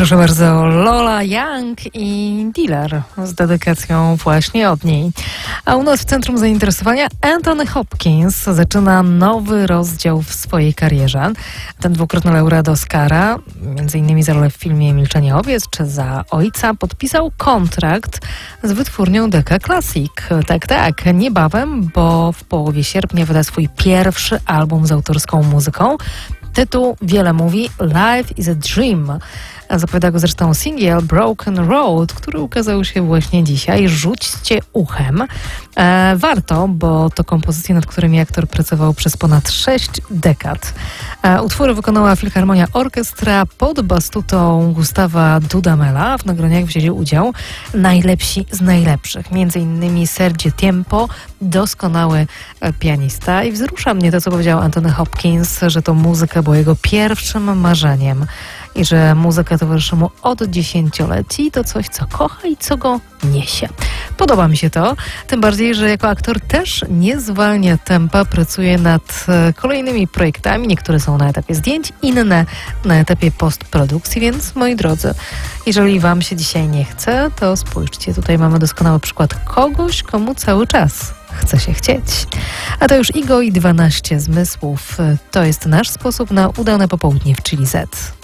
Proszę bardzo, Lola Young i Dealer z dedykacją właśnie od niej. A u nas w centrum zainteresowania Anthony Hopkins zaczyna nowy rozdział w swojej karierze. Ten dwukrotny laureat Oscara, między innymi za rolę w filmie Milczenie owiec czy za Ojca, podpisał kontrakt z wytwórnią Decca Classic. Tak, niebawem, bo w połowie sierpnia wyda swój pierwszy album z autorską muzyką. Tytuł wiele mówi, Life is a Dream. Zapowiada go zresztą singiel Broken Road, który ukazał się właśnie dzisiaj. Rzućcie uchem. Warto, bo to kompozycje, nad którymi aktor pracował przez ponad 6 dekad. Utwory wykonała Filharmonia Orkiestra pod bastutą Gustawa Dudamela. W nagraniach wzięli udział najlepsi z najlepszych. Między innymi Sergio Tempo, doskonały pianista. I wzrusza mnie to, co powiedział Anthony Hopkins, że to muzyka była jego pierwszym marzeniem i że muzyka towarzyszy mu od dziesięcioleci. To coś, co kocha i co go niesie. Podoba mi się to, tym bardziej, że jako aktor też nie zwalnia tempa, pracuje nad kolejnymi projektami. Niektóre są na etapie zdjęć, inne na etapie postprodukcji, więc moi drodzy, jeżeli wam się dzisiaj nie chce, to spójrzcie, tutaj mamy doskonały przykład kogoś, komu cały czas chce się chcieć. A to już Igo i 12 zmysłów. To jest nasz sposób na udane popołudnie w Chili Z.